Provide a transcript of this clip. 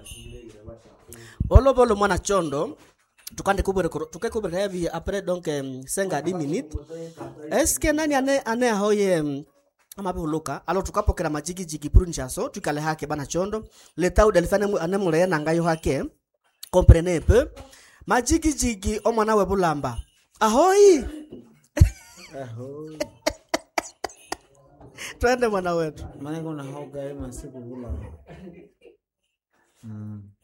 Bolo mwana chondo tukande kubere heavy après donc 5 minutes. Est-ce que nani ane hoye amabuluka alo tukapokera majigi prunchaso tukale hake bana chondo leta udelifane ane muleye nangayo hake comprenez peu majigi omwana we bulamba ahoi ahoi twende mwana wetu maana kuna hauga masiku bulamba